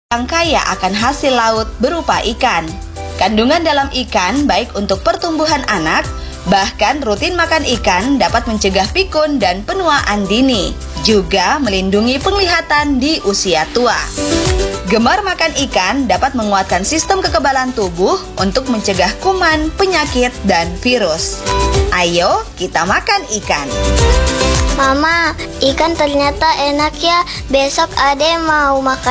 yang kaya akan hasil laut berupa ikan. Kandungan dalam ikan baik untuk pertumbuhan anak, bahkan rutin makan ikan dapat mencegah pikun dan penuaan dini, juga melindungi penglihatan di usia tua. Gemar makan ikan dapat menguatkan sistem kekebalan tubuh untuk mencegah kuman, penyakit, dan virus. Ayo kita makan ikan. Mama, ikan ternyata enak ya. Besok Ade mau makan